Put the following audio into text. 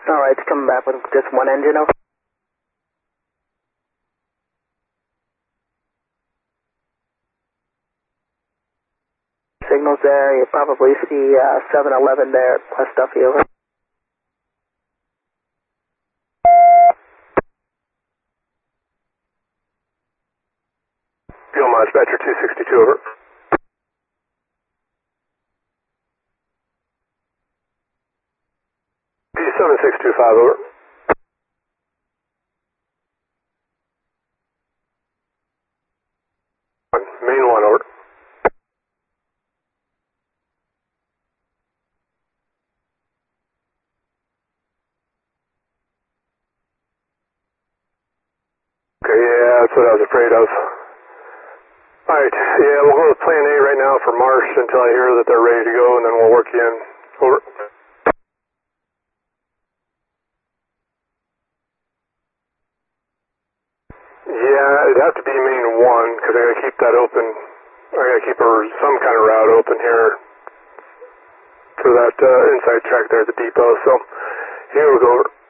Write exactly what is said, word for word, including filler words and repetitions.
Alright, it's coming back with just one engine, over. Signals there, you probably see uh, seven eleven there, West Duffy, over. Fuel mileage, Badger two sixty-two, over. P seven six two five, over. Main one, over. Okay, yeah, that's what I was afraid of. Alright, yeah, we'll go with plan A right now for Marsh until I hear that they're ready to go, and then we'll work you in. Over. Yeah, it'd have to be main one, because I gotta keep that open. I gotta keep a, some kind of route open here for that uh, inside track there at the depot, so here we go. Over.